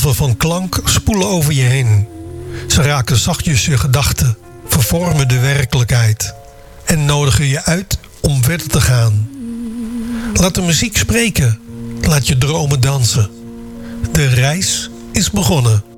van klank spoelen over je heen. Ze raken zachtjes je gedachten, vervormen de werkelijkheid en nodigen je uit om verder te gaan. Laat de muziek spreken, laat je dromen dansen. De reis is begonnen.